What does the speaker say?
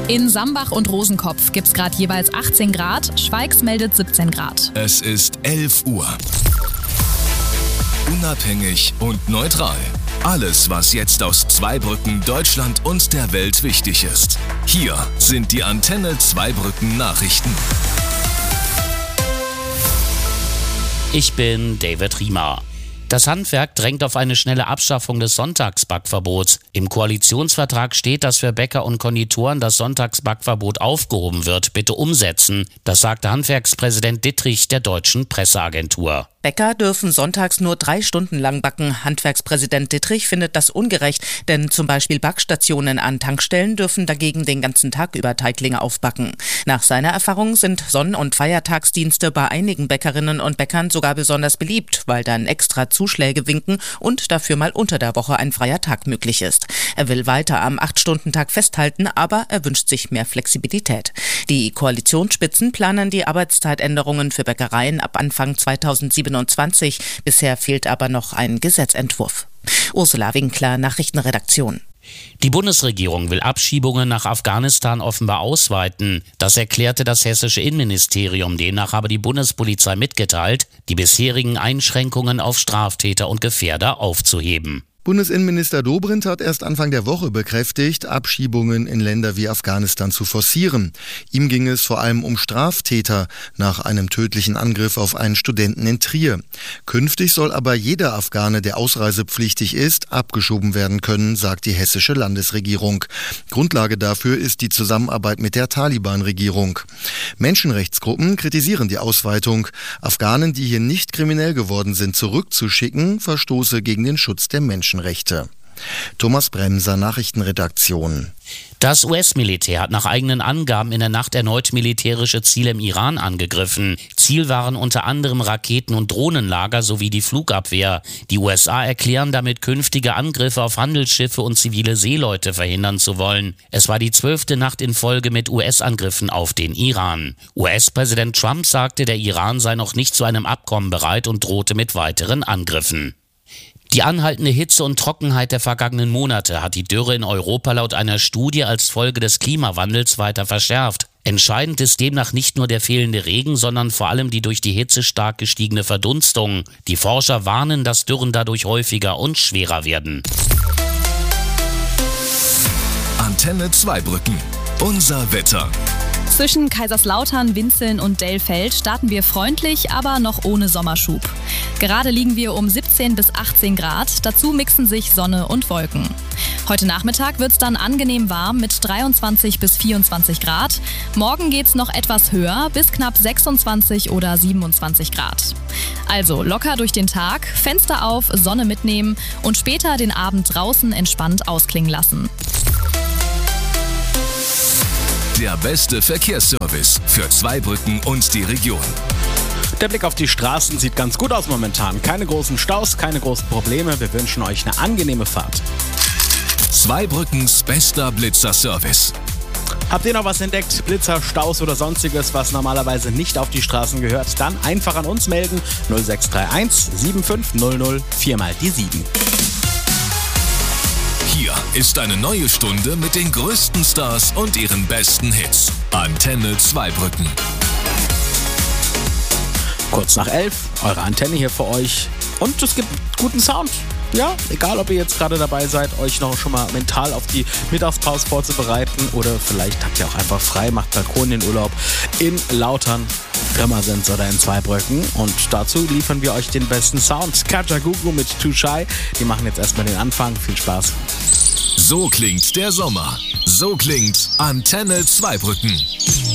In Sambach und Rosenkopf gibt es gerade jeweils 18 Grad, Schweigs meldet 17 Grad. Es ist 11 Uhr. Unabhängig und neutral. Alles, was jetzt aus Zweibrücken, Deutschland und der Welt wichtig ist. Hier sind die Antenne Zweibrücken Nachrichten. Ich bin David Riemer. Das Handwerk drängt auf eine schnelle Abschaffung des Sonntagsbackverbots. Im Koalitionsvertrag steht, dass für Bäcker und Konditoren das Sonntagsbackverbot aufgehoben wird. Bitte umsetzen. Das sagte Handwerkspräsident Dittrich der Deutschen Presseagentur. Bäcker dürfen sonntags nur 3 Stunden lang backen. Handwerkspräsident Dittrich findet das ungerecht, denn zum Beispiel Backstationen an Tankstellen dürfen dagegen den ganzen Tag über Teiglinge aufbacken. Nach seiner Erfahrung sind Sonn- und Feiertagsdienste bei einigen Bäckerinnen und Bäckern sogar besonders beliebt, weil dann extra Zuschläge winken und dafür mal unter der Woche ein freier Tag möglich ist. Er will weiter am 8-Stunden-Tag festhalten, aber er wünscht sich mehr Flexibilität. Die Koalitionsspitzen planen die Arbeitszeitänderungen für Bäckereien ab Anfang 2027. Bisher fehlt aber noch ein Gesetzentwurf. Ursula Winkler, Nachrichtenredaktion. Die Bundesregierung will Abschiebungen nach Afghanistan offenbar ausweiten. Das erklärte das hessische Innenministerium. Demnach habe die Bundespolizei mitgeteilt, die bisherigen Einschränkungen auf Straftäter und Gefährder aufzuheben. Bundesinnenminister Dobrindt hat erst Anfang der Woche bekräftigt, Abschiebungen in Länder wie Afghanistan zu forcieren. Ihm ging es vor allem um Straftäter nach einem tödlichen Angriff auf einen Studenten in Trier. Künftig soll aber jeder Afghane, der ausreisepflichtig ist, abgeschoben werden können, sagt die hessische Landesregierung. Grundlage dafür ist die Zusammenarbeit mit der Taliban-Regierung. Menschenrechtsgruppen kritisieren die Ausweitung. Afghanen, die hier nicht kriminell geworden sind, zurückzuschicken, verstoße gegen den Schutz der Menschenrechte. Thomas Bremser, Nachrichtenredaktion. Das US-Militär hat nach eigenen Angaben in der Nacht erneut militärische Ziele im Iran angegriffen. Ziel waren unter anderem Raketen- und Drohnenlager sowie die Flugabwehr. Die USA erklären damit, künftige Angriffe auf Handelsschiffe und zivile Seeleute verhindern zu wollen. Es war die 12. Nacht in Folge mit US-Angriffen auf den Iran. US-Präsident Trump sagte, der Iran sei noch nicht zu einem Abkommen bereit und drohte mit weiteren Angriffen. Die anhaltende Hitze und Trockenheit der vergangenen Monate hat die Dürre in Europa laut einer Studie als Folge des Klimawandels weiter verschärft. Entscheidend ist demnach nicht nur der fehlende Regen, sondern vor allem die durch die Hitze stark gestiegene Verdunstung. Die Forscher warnen, dass Dürren dadurch häufiger und schwerer werden. Antenne Zweibrücken. Unser Wetter. Zwischen Kaiserslautern, Winzeln und Dellfeld starten wir freundlich, aber noch ohne Sommerschub. Gerade liegen wir um 17 bis 18 Grad, dazu mixen sich Sonne und Wolken. Heute Nachmittag wird es dann angenehm warm mit 23 bis 24 Grad. Morgen geht es noch etwas höher, bis knapp 26 oder 27 Grad. Also locker durch den Tag, Fenster auf, Sonne mitnehmen und später den Abend draußen entspannt ausklingen lassen. Der beste Verkehrsservice für Zweibrücken und die Region. Der Blick auf die Straßen sieht ganz gut aus momentan. Keine großen Staus, keine großen Probleme. Wir wünschen euch eine angenehme Fahrt. Zweibrückens bester Blitzer-Service. Habt ihr noch was entdeckt? Blitzer, Staus oder sonstiges, was normalerweise nicht auf die Straßen gehört? Dann einfach an uns melden. 0631 7500 4 mal die 7. Hier ist eine neue Stunde mit den größten Stars und ihren besten Hits. Antenne Zweibrücken. Kurz nach 11, eure Antenne hier für euch. Und es gibt guten Sound. Ja, egal ob ihr jetzt gerade dabei seid, euch noch schon mal mental auf die Mittagspause vorzubereiten oder vielleicht habt ihr auch einfach frei, macht Balkon in den Urlaub in Lautern, Pirmasens oder in Zweibrücken. Und dazu liefern wir euch den besten Sound. Kajagoogoo mit Too Shy. Die machen jetzt erstmal den Anfang. Viel Spaß. So klingt der Sommer. So klingt Antenne Zweibrücken.